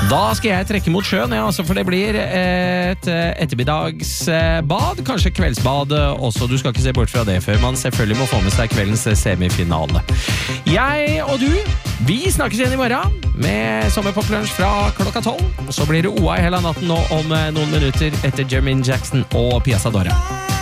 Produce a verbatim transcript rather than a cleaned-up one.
Da skal jeg trekke mot sjøen, ja, altså, for det blir et ettermiddagsbad, kanskje kveldsbad også. Du skal ikke se bort fra det før man selvfølgelig må få med seg kveldens semifinale. Jeg og du, vi snakkes igjen i morgen med Sommerpoplunsj fra klokka tolv. Så blir det O A i hele natten nå om noen minutter etter Jermaine Jackson og Piazza Dora.